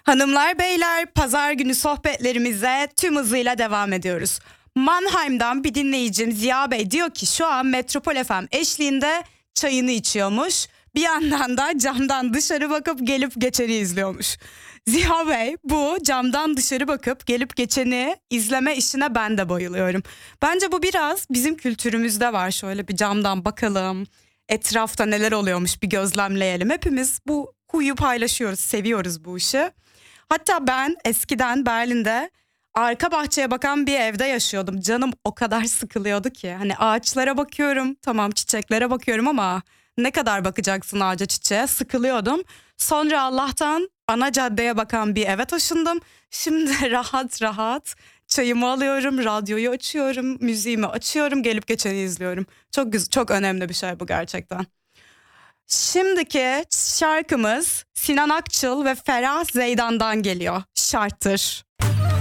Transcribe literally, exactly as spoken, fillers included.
Hanımlar beyler, pazar günü sohbetlerimize tüm hızıyla devam ediyoruz. Mannheim'dan bir dinleyicim Ziya Bey diyor ki şu an Metropol F M eşliğinde çayını içiyormuş. Bir yandan da camdan dışarı bakıp gelip geçeni izliyormuş. Ziya Bey, bu camdan dışarı bakıp gelip geçeni izleme işine ben de bayılıyorum. Bence bu biraz bizim kültürümüzde var. Şöyle bir camdan bakalım, etrafta neler oluyormuş bir gözlemleyelim. Hepimiz bu huyu paylaşıyoruz, seviyoruz bu işi. Hatta ben eskiden Berlin'de arka bahçeye bakan bir evde yaşıyordum. Canım o kadar sıkılıyordu ki. Hani ağaçlara bakıyorum, tamam, çiçeklere bakıyorum ama ne kadar bakacaksın ağaca çiçeğe, sıkılıyordum. Sonra Allah'tan ana caddeye bakan bir eve taşındım. Şimdi rahat rahat çayımı alıyorum, radyoyu açıyorum, müziğimi açıyorum, gelip geçeni izliyorum. Çok güzel, çok önemli bir şey bu gerçekten. Şimdiki şarkımız Sinan Akçıl ve Ferah Zeydan'dan geliyor. Şarttır.